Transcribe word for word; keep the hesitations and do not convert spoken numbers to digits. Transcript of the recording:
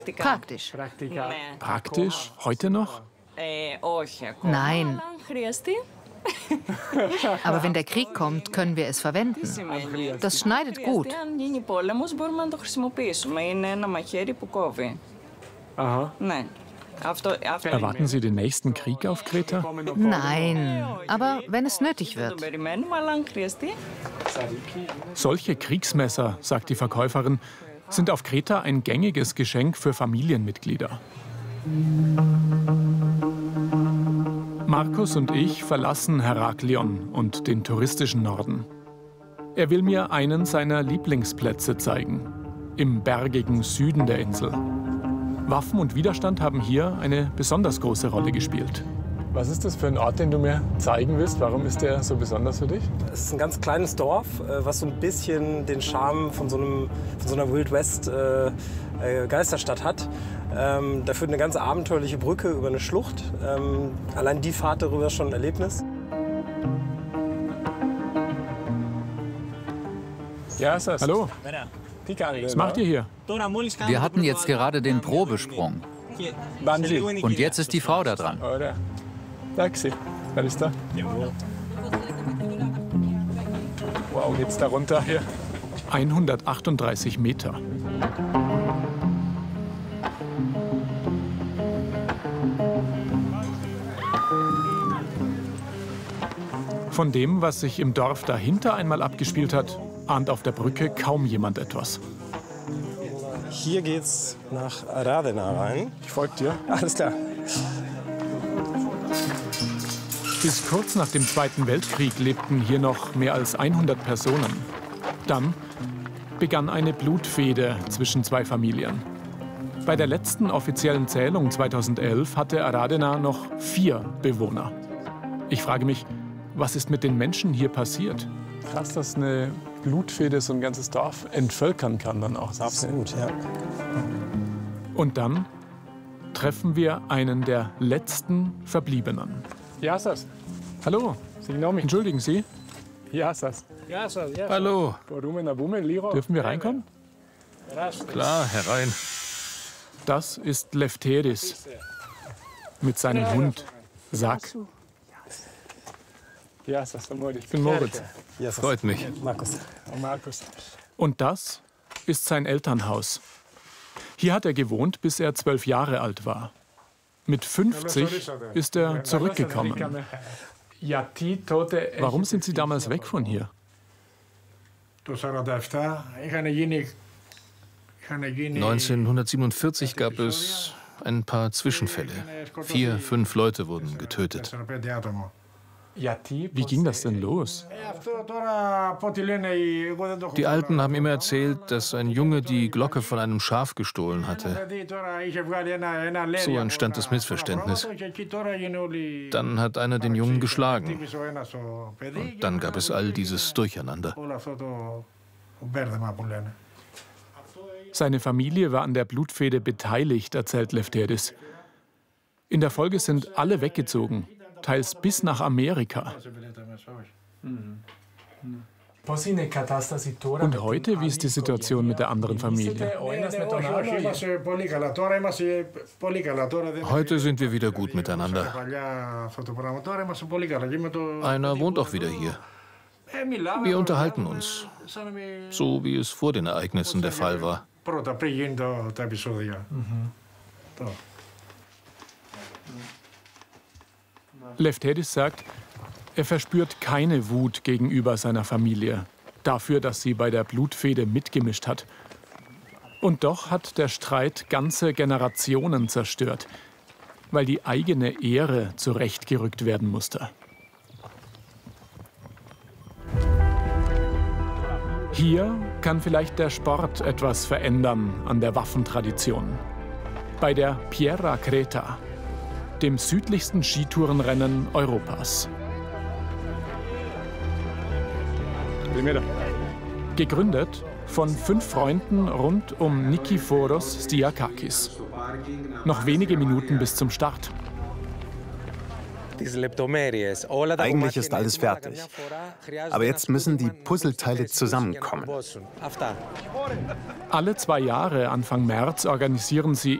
Praktisch. Praktisch? Heute noch? Nein. Aber wenn der Krieg kommt, können wir es verwenden. Das schneidet gut. Aha. Erwarten Sie den nächsten Krieg auf Kreta? Nein, aber wenn es nötig wird. Solche Kriegsmesser, sagt die Verkäuferin, sind auf Kreta ein gängiges Geschenk für Familienmitglieder. Markus und ich verlassen Heraklion und den touristischen Norden. Er will mir einen seiner Lieblingsplätze zeigen, im bergigen Süden der Insel. Waffen und Widerstand haben hier eine besonders große Rolle gespielt. Was ist das für ein Ort, den du mir zeigen willst? Warum ist der so besonders für dich? Es ist ein ganz kleines Dorf, was so ein bisschen den Charme von so, einem, von so einer Wild West äh, Geisterstadt hat. Ähm, da führt eine ganz abenteuerliche Brücke über eine Schlucht. Ähm, allein die Fahrt darüber ist schon ein Erlebnis. Ja, ist das. Hallo. Was macht ihr hier? Wir hatten jetzt gerade den Probesprung. Und jetzt ist die Frau da dran. Taxi. Wer ist da? Wow, geht's da runter hier? hundertachtunddreißig Meter. Von dem, was sich im Dorf dahinter einmal abgespielt hat, ahnt auf der Brücke kaum jemand etwas. Hier geht's nach Aradena rein. Ich folge dir. Alles klar. Bis kurz nach dem Zweiten Weltkrieg lebten hier noch mehr als hundert Personen. Dann begann eine Blutfehde zwischen zwei Familien. Bei der letzten offiziellen Zählung zweitausendelf hatte Aradena noch vier Bewohner. Ich frage mich, was ist mit den Menschen hier passiert? Krass, dass eine Blutfehde so ein ganzes Dorf entvölkern kann dann auch. Absolut, ja. Und dann treffen wir einen der letzten Verbliebenen. Ja, Sas. Hallo. Entschuldigen Sie? Ja, Sas. Hallo. Dürfen wir reinkommen? Klar, herein. Das ist Lefteris mit seinem Hund Sak. Ich bin Moritz. Freut mich. Markus. Und das ist sein Elternhaus. Hier hat er gewohnt, bis er zwölf Jahre alt war. Mit fünfzig ist er zurückgekommen. Warum sind Sie damals weg von hier? neunzehnhundertsiebenundvierzig gab es ein paar Zwischenfälle. Vier, fünf Leute wurden getötet. Wie ging das denn los? Die Alten haben immer erzählt, dass ein Junge die Glocke von einem Schaf gestohlen hatte. So entstand das Missverständnis. Dann hat einer den Jungen geschlagen. Und dann gab es all dieses Durcheinander. Seine Familie war an der Blutfehde beteiligt, erzählt Lefteris. In der Folge sind alle weggezogen, teils bis nach Amerika. Und heute, wie ist die Situation mit der anderen Familie? Heute sind wir wieder gut miteinander. Einer wohnt auch wieder hier. Wir unterhalten uns, so wie es vor den Ereignissen der Fall war. Lefteris sagt, er verspürt keine Wut gegenüber seiner Familie, dafür, dass sie bei der Blutfehde mitgemischt hat. Und doch hat der Streit ganze Generationen zerstört, weil die eigene Ehre zurechtgerückt werden musste. Hier kann vielleicht der Sport etwas verändern an der Waffentradition. Bei der Pierra Creta, dem südlichsten Skitourenrennen Europas. Gegründet von fünf Freunden rund um Nikiforos Stiakakis. Noch wenige Minuten bis zum Start. Eigentlich ist alles fertig. Aber jetzt müssen die Puzzleteile zusammenkommen. Alle zwei Jahre, Anfang März, organisieren sie